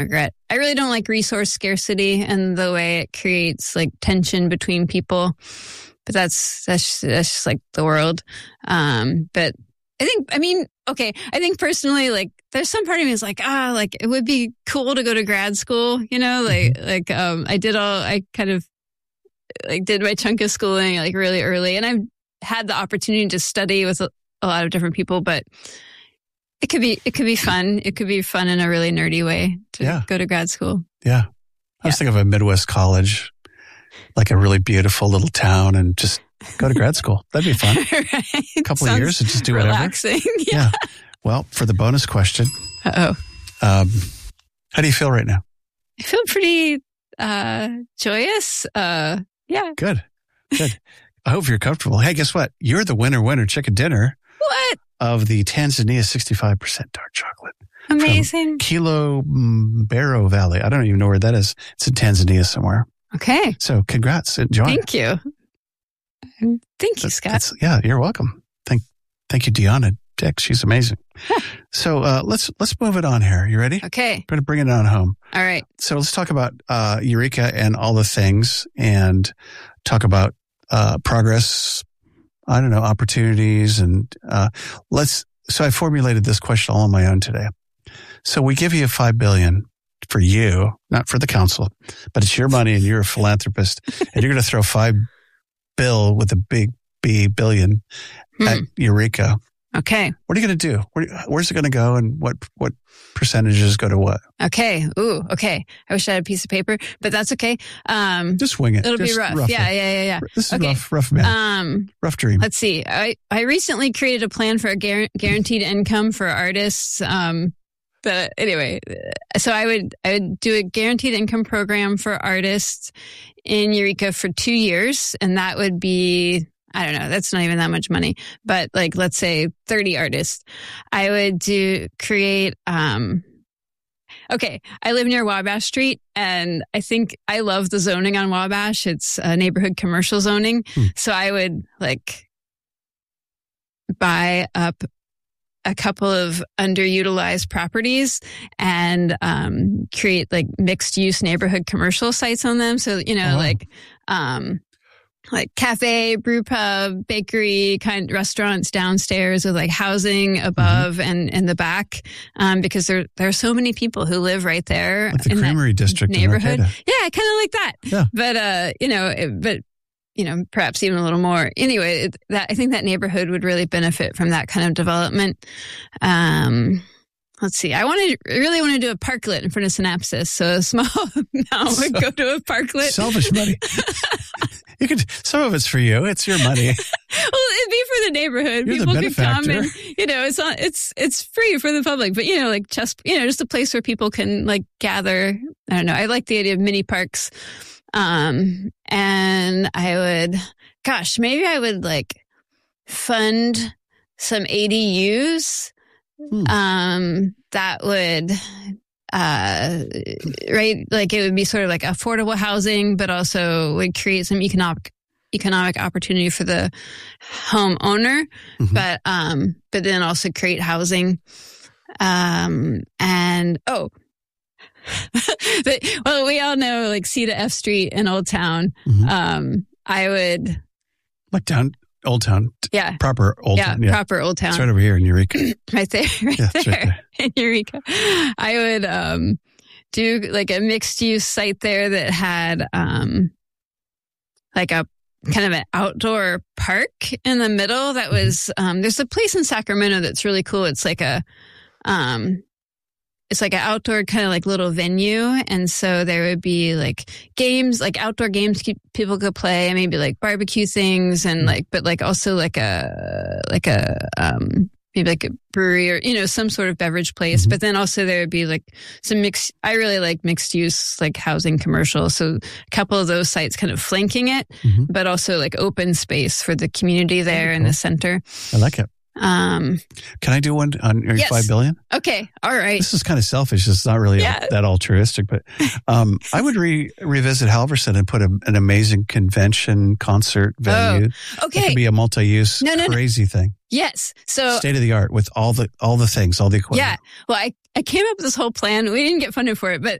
regret. I really don't like resource scarcity and the way it creates like tension between people. But that's just like the world. But I think personally, like there's some part of me is like, like it would be cool to go to grad school, you know, I kind of like did my chunk of schooling like really early, and I've had the opportunity to study with a lot of different people, but it could be fun. It could be fun in a really nerdy way to go to grad school. Yeah. I was thinking of a Midwest college, like a really beautiful little town, and just go to grad school. That'd be fun. Right. A couple of years and just do relaxing. Whatever. Yeah. Well, for the bonus question. How do you feel right now? I feel pretty joyous. Yeah. Good. I hope you're comfortable. Hey, guess what? You're the winner chicken dinner. What? Of the Tanzania 65% dark chocolate. Amazing. Kilo Mbero Valley. I don't even know where that is. It's in Tanzania somewhere. Okay. So congrats. Enjoy. Thank you. Thank you, Scott. You're welcome. Thank you, Deanna Dick. She's amazing. So let's move it on here. You ready? Okay. We're going to bring it on home. All right. So let's talk about Eureka and all the things, and talk about progress, I don't know, opportunities, and so I formulated this question all on my own today. So we give you $5 billion for you, not for the council, but it's your money and you're a philanthropist, and you're going to throw $5 billion with a big B billion at Eureka. Okay. What are you going to do? Where's it going to go, and what percentages go to what? Okay. Ooh, okay. I wish I had a piece of paper, but that's okay. Just wing it. It'll be rough. Roughly. Yeah. This is rough man. Rough dream. Let's see. I recently created a plan for a guaranteed income for artists. But anyway, so I would do a guaranteed income program for artists in Eureka for 2 years, and that would be, I don't know, that's not even that much money, but like, let's say 30 artists. I would create, okay, I live near Wabash Street, and I think I love the zoning on Wabash. It's neighborhood commercial zoning. So I would like buy up a couple of underutilized properties and create like mixed use neighborhood commercial sites on them. So, you know, like cafe, brew pub, bakery kind restaurants downstairs with like housing above and in the back. Because there are so many people who live right there. Like the Creamery District neighborhood. In yeah, kind of like that. Yeah. But, perhaps even a little more. Anyway, I think that neighborhood would really benefit from that kind of development. Let's see. I really want to do a parklet in front of Synapsis. So a small amount would go to a parklet. Selfish money. Some of it's for you. It's your money. Well, it'd be for the neighborhood. You're people the could come benefactor. and, it's free for the public, but like just a place where people can like gather. I don't know. I like the idea of mini parks. And maybe I would like fund some ADUs, that would, right? Like it would be sort of like affordable housing, but also would create some economic opportunity for the homeowner, but then also create housing. Well, we all know like C to F Street in Old Town. I would like down Old Town. Yeah. Proper Old Town. Yeah. Proper Old Town. It's right over here in Eureka. Right there. Right there. In Eureka. I would do like a mixed use site there that had like a kind of an outdoor park in the middle that was there's a place in Sacramento that's really cool. It's like it's like an outdoor kind of like little venue. And so there would be like games, like outdoor games people could play, and maybe like barbecue things and like, but like also like maybe like a brewery or, some sort of beverage place. But then also there would be like some I really like mixed use, like housing commercial. So a couple of those sites kind of flanking it, but also like open space for the community there in the center. I like it. Can I do one on your $5 billion? Okay. All right. This is kind of selfish. It's not really that altruistic, but I would revisit Halverson and put an amazing convention concert venue. Oh, okay. It could be a multi-use crazy thing. Yes. So state of the art with all the things, all the equipment. Yeah. Well, I came up with this whole plan. We didn't get funded for it, but